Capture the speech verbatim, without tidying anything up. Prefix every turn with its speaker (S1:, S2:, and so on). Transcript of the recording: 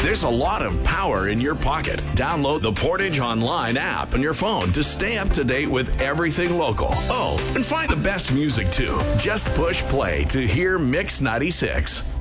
S1: There's a lot of power in your pocket. Download the Portage Online app on your phone to stay up to date with everything local. Oh, and find the best music too. Just push play to hear Mix ninety-six.